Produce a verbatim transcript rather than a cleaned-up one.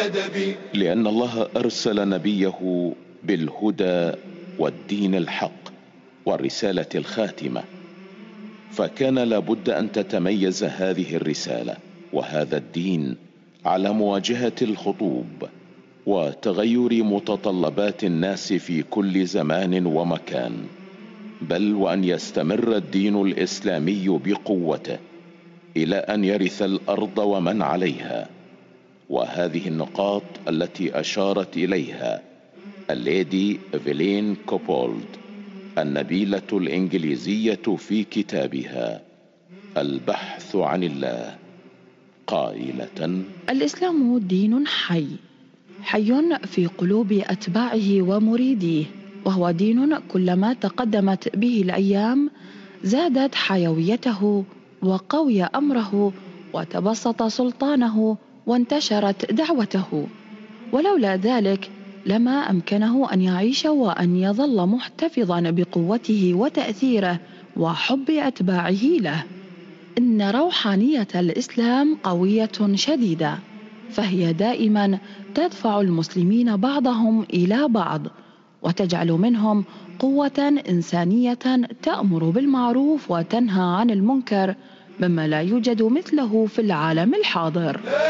والأدب. لأن الله أرسل نبيه بالهدى والدين الحق والرسالة الخاتمة، فكان لابد أن تتميز هذه الرسالة وهذا الدين على مواجهة الخطوب وتغير متطلبات الناس في كل زمان ومكان، بل وأن يستمر الدين الإسلامي بقوته إلى أن يرث الأرض ومن عليها. وهذه النقاط التي أشارت إليها الليدي إيفلين كوبولد النبيلة الإنجليزية في كتابها البحث عن الله، قائلة: الإسلام دين حي، حي في قلوب أتباعه ومريديه، وهو دين كلما تقدمت به الأيام زادت حيويته وقوي أمره وتبسط سلطانه وانتشرت دعوته، ولولا ذلك لما أمكنه أن يعيش وأن يظل محتفظا بقوته وتأثيره وحب أتباعه له. إن روحانية الإسلام قوية شديدة، فهي دائما تدفع المسلمين بعضهم إلى بعض وتجعل منهم قوة إنسانية تأمر بالمعروف وتنهى عن المنكر، مما لا يوجد مثله في العالم الحاضر.